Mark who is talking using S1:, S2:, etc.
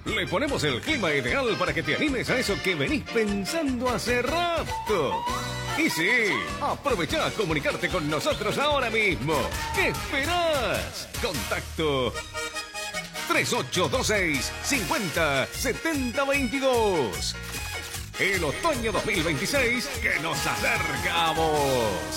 S1: Le ponemos el clima ideal para que te animes a eso que venís pensando hace rato. Y sí, aprovecha a comunicarte con nosotros ahora mismo. ¿Qué esperás? Contacto 3826 50 70 22. El otoño 2026 que nos acerca a vos.